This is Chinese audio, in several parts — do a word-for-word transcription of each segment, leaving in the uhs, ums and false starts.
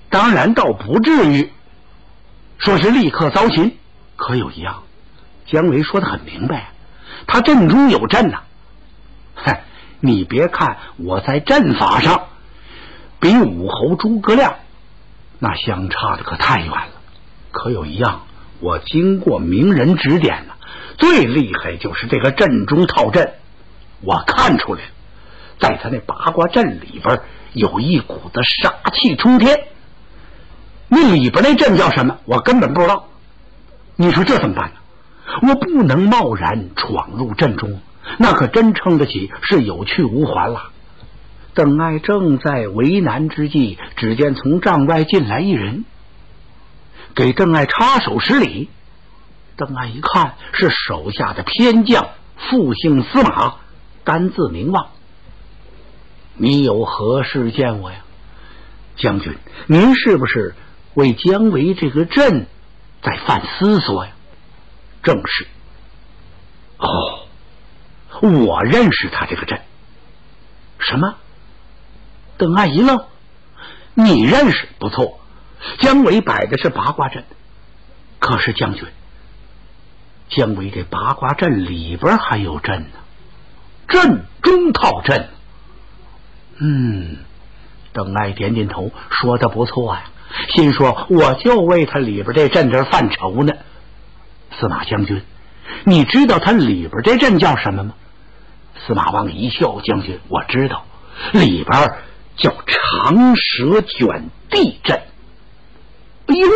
当然倒不至于说是立刻遭擒，可有一样，姜维说得很明白，他阵中有阵呐、啊。嗨，你别看我在阵法上比武侯诸葛亮那相差的可太远了，可有一样，我经过名人指点呢，最厉害就是这个阵中套阵。我看出来了，在他那八卦阵里边有一股子杀气冲天。那里边那阵叫什么我根本不知道，你说这怎么办呢？我不能贸然闯入阵中，那可真称得起是有去无还了。邓艾正在为难之际，只见从帐外进来一人，给邓艾插手施礼。邓艾一看是手下的偏将，复姓司马，单字名望。你有何事见我呀？将军，您是不是为姜维这个阵在犯思索呀？正是。哦，我认识他这个阵。什么？邓艾一愣，你认识？不错，姜维摆的是八卦阵。可是将军，姜维这八卦阵里边还有阵呢，阵中套阵。嗯，邓艾点点头，说的不错呀，心说我就为他里边这阵这犯愁呢。司马将军，你知道他里边这阵叫什么吗？司马望一笑，将军，我知道，里边叫长蛇卷地阵。哎呦，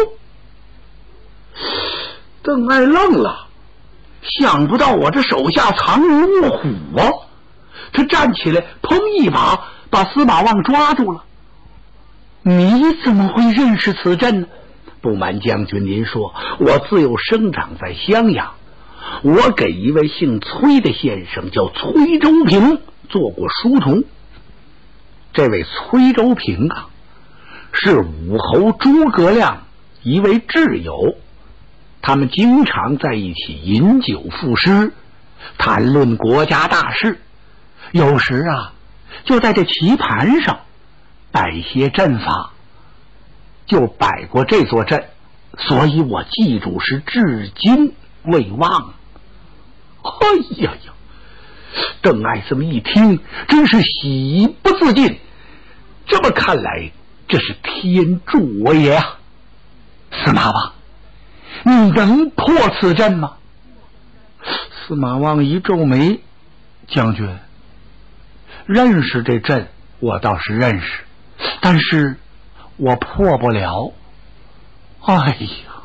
邓艾愣了，想不到我这手下藏龙卧虎啊！他站起来，砰一把把司马望抓住了。你怎么会认识此阵呢？不瞒将军您说，我自幼生长在襄阳，我给一位姓崔的先生叫崔州平做过书童。这位崔州平啊，是武侯诸葛亮一位挚友，他们经常在一起饮酒赋诗，谈论国家大事，有时啊就在这棋盘上摆些阵法，就摆过这座阵，所以我记住是至今未忘。哎呀呀，邓艾这么一听，真是喜不自禁。这么看来，这是天助我也啊！司马望，你能破此阵吗？司马望一皱眉，将军，认识这阵我倒是认识，但是我破不了。哎呀！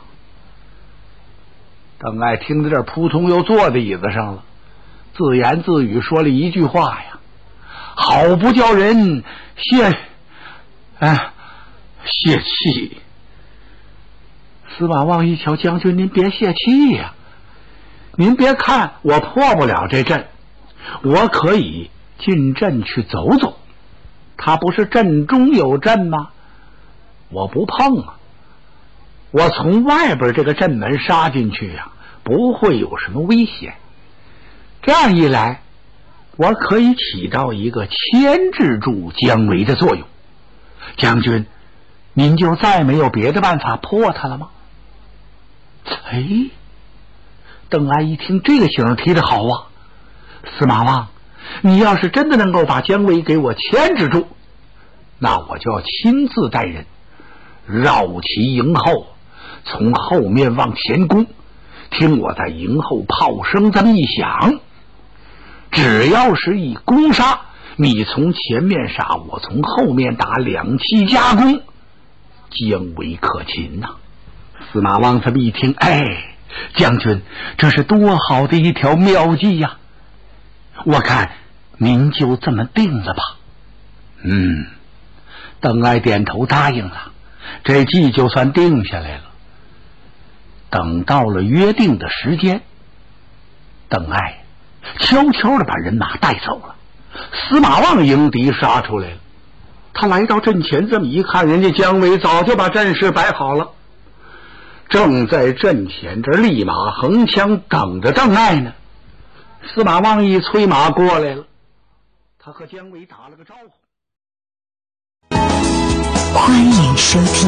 邓艾听到这儿，扑通又坐在椅子上了，自言自语说了一句话呀：“好不叫人泄，哎，泄气。”司马望一瞧，将军您别泄气呀，您别看我破不了这阵，我可以进阵去走走，他不是阵中有阵吗？我不碰啊，我从外边这个阵门杀进去呀、啊，不会有什么危险。这样一来，我可以起到一个牵制住姜维的作用。将军，您就再没有别的办法破他了吗？哎，邓艾一听这个醒提的好啊，司马望，你要是真的能够把姜维给我牵制住，那我就要亲自带人绕其营后，从后面往前攻，听我在营后炮声这么一响，只要是一攻杀，你从前面杀，我从后面打，两期夹攻，姜维可擒呐、啊！司马望这么一听，哎，将军，这是多好的一条妙计呀！我看您就这么定了吧。嗯，邓艾点头答应了，这计就算定下来了。等到了约定的时间，邓艾悄悄地把人马带走了，司马望迎敌杀出来了。他来到阵前，这么一看，人家姜维早就把阵势摆好了，正在阵前这立马横枪等着邓艾呢。司马望一催马过来了，他和姜维打了个招呼。 欢迎收听